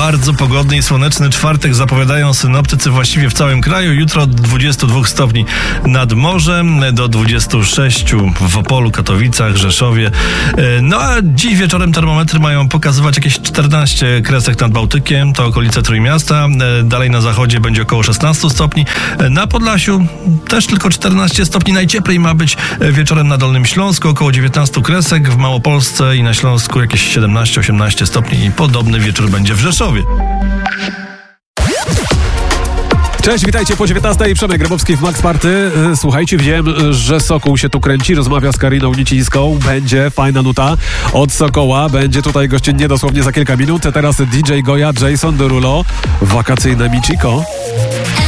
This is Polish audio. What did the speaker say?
bardzo pogodny i słoneczny czwartek zapowiadają synoptycy właściwie w całym kraju. Jutro od 22 stopni nad morzem, do 26 w Opolu, Katowicach, Rzeszowie. No a dziś wieczorem termometry mają pokazywać jakieś 14 kresek nad Bałtykiem, to okolice Trójmiasta. Dalej na zachodzie będzie około 16 stopni. Na Podlasiu też tylko 14 stopni. Najcieplej ma być wieczorem na Dolnym Śląsku, około 19 kresek. W Małopolsce i na Śląsku jakieś 17-18 stopni i podobny wieczór będzie w Rzeszowie. Cześć, witajcie po 19:00. Przemek Grabowski w Max Party. Słuchajcie, wiem, że Sokół się tu kręci, rozmawia z Kariną Nicińską. Będzie fajna nuta od Sokoła. Będzie tutaj gościnnie dosłownie za kilka minut. Teraz DJ Goja, Jason Derulo, wakacyjne Michiko.